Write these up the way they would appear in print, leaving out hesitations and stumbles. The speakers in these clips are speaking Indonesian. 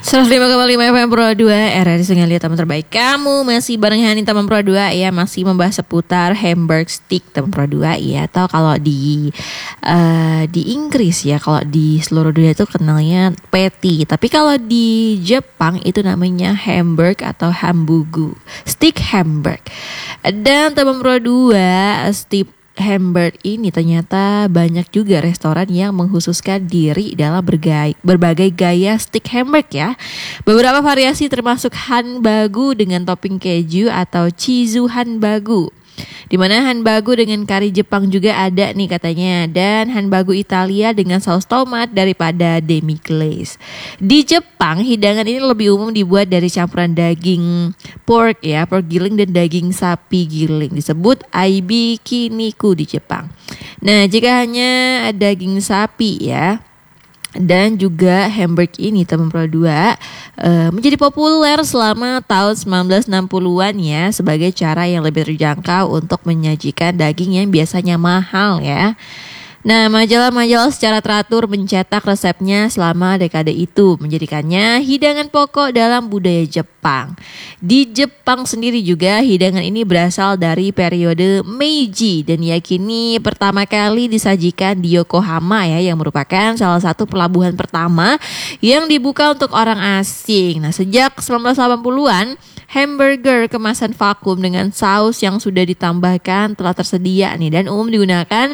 105,5 FM Pro 2 RRI Sungai Liat, teman terbaik kamu. Masih bareng Hani teman Pro 2 ya. Masih membahas seputar Hamburg Stick teman Pro 2 ya. Atau kalau di Inggris ya, kalau di seluruh dunia itu kenalnya patty. Tapi kalau di Jepang itu namanya Hamburg atau Hambugu, Stick Hamburg. Dan teman Pro 2, Stick Hamburg ini ternyata banyak juga restoran yang mengkhususkan diri dalam berbagai gaya stick Hamburg ya. Beberapa variasi termasuk hanbagu dengan topping keju atau chizu hanbagu. Di mana hanbagu dengan kari Jepang juga ada nih katanya, dan hanbagu Italia dengan saus tomat daripada demi glaze. Di Jepang hidangan ini lebih umum dibuat dari campuran daging pork giling dan daging sapi giling, disebut aibi kiniku di Jepang. Nah, jika hanya daging sapi ya, dan juga Hamburg ini teman Pro 2 menjadi populer selama tahun 1960-an ya, sebagai cara yang lebih terjangkau untuk menyajikan daging yang biasanya mahal ya. Nah, majalah-majalah secara teratur mencetak resepnya selama dekade itu, menjadikannya hidangan pokok dalam budaya Jepang. Di Jepang sendiri juga hidangan ini berasal dari periode Meiji dan diyakini pertama kali disajikan di Yokohama ya, yang merupakan salah satu pelabuhan pertama yang dibuka untuk orang asing. Nah, sejak 1980-an hamburger kemasan vakum dengan saus yang sudah ditambahkan telah tersedia nih, dan umum digunakan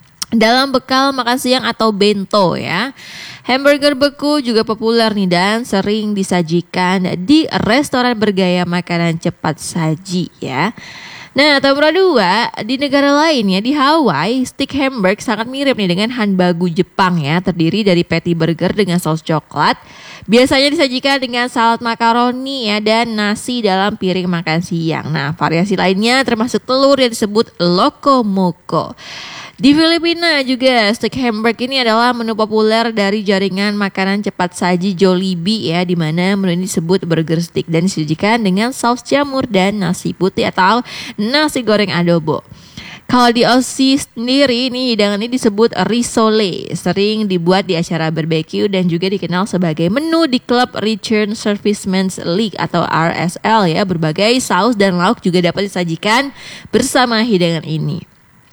dalam bekal makan siang atau bento ya. Hamburger beku juga populer nih dan sering disajikan di restoran bergaya makanan cepat saji ya. Nah, nomor 2, di negara lain ya, di Hawaii, stick Hamburg sangat mirip nih dengan hanbagu Jepang ya, terdiri dari patty burger dengan saus coklat. Biasanya disajikan dengan salad makaroni ya, dan nasi dalam piring makan siang. Nah, variasi lainnya termasuk telur yang disebut lokomoko. Di Filipina juga stick Hamburg ini adalah menu populer dari jaringan makanan cepat saji Jollibee ya, di mana menu ini disebut burger stick dan disajikan dengan saus jamur dan nasi putih atau nasi goreng adobo. Kalau di Aussie sendiri ini hidangan ini disebut risole, sering dibuat di acara barbecue dan juga dikenal sebagai menu di klub Return Servicemen's League atau RSL ya. Berbagai saus dan lauk juga dapat disajikan bersama hidangan ini.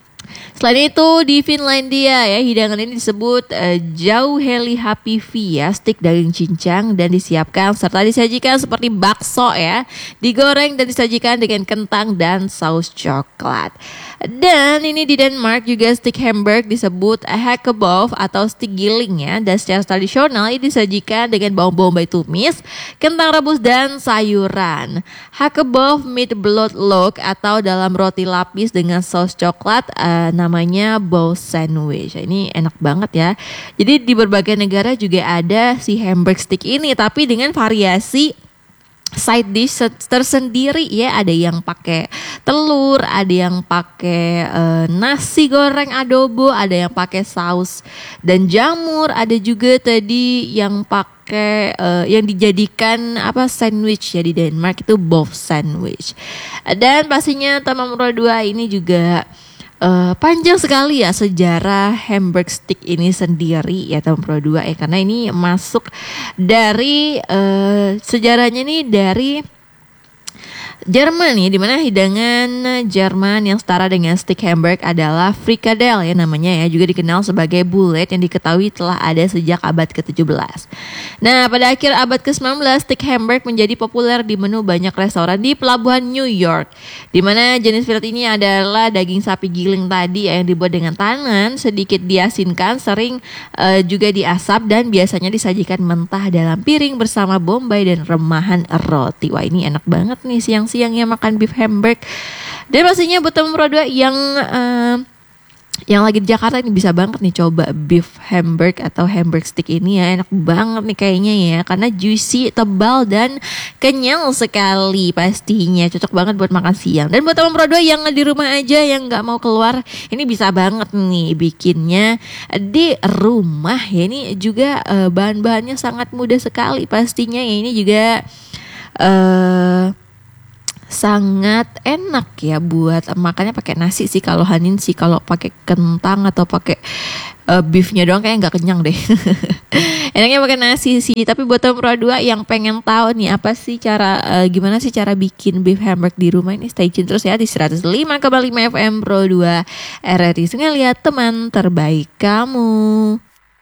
Selain itu di Finlandia ya, hidangan ini disebut jauheli hapivi ya, stick daging cincang dan disiapkan serta disajikan seperti bakso ya, digoreng dan disajikan dengan kentang dan saus coklat. Dan ini di Denmark juga stick Hamburg disebut hakkebøf atau stick giling ya, dan secara tradisional ini disajikan dengan bawang bombay tumis, kentang rebus dan sayuran. Hakkebøf meat blood loaf atau dalam roti lapis dengan saus coklat namanya bow sandwich. Ini enak banget ya. Jadi di berbagai negara juga ada si Hamburg stick ini, tapi dengan variasi side dish tersendiri ya. Ada yang pakai telur, ada yang pakai nasi goreng adobo, ada yang pakai saus dan jamur, ada juga tadi yang pakai yang dijadikan sandwich ya, di Denmark itu bow sandwich. Dan pastinya teman Pro 2 ini juga panjang sekali ya sejarah Hamburg stick ini sendiri ya teman Pro 2 ya, karena ini masuk dari sejarahnya nih dari Jerman ya, dimana hidangan Jerman yang setara dengan stick Hamburg adalah frikadel ya namanya ya, juga dikenal sebagai bulet yang diketahui telah ada sejak abad ke-17. Nah, pada akhir abad ke-19 stick Hamburg menjadi populer di menu banyak restoran di pelabuhan New York, dimana jenis filet ini adalah daging sapi giling tadi yang dibuat dengan tangan, sedikit diasinkan, sering juga diasap dan biasanya disajikan mentah dalam piring bersama bombay dan remahan roti. Wah, ini enak banget nih siang-siangnya makan beef Hamburg. Dan pastinya buat teman Pro 2 yang lagi di Jakarta ini bisa banget nih coba beef Hamburg atau Hamburg stick ini ya. Enak banget nih kayaknya ya, karena juicy, tebal dan kenyal sekali pastinya. Cocok banget buat makan siang. Dan buat teman Pro 2 yang di rumah aja yang gak mau keluar, ini bisa banget nih bikinnya di rumah ya. Ini juga bahan-bahannya sangat mudah sekali pastinya ya. Ini juga sangat enak ya buat makannya pakai nasi sih kalau Hanin sih. Kalau pakai kentang atau pakai beefnya doang kayak nggak kenyang deh. Enaknya pakai nasi sih. Tapi buat teman Pro 2 yang pengen tahu nih apa sih gimana sih cara bikin beef hamburg di rumah, ini stay tune terus ya di 105,5 FM Pro 2 RRI Sungai Liat, teman terbaik kamu.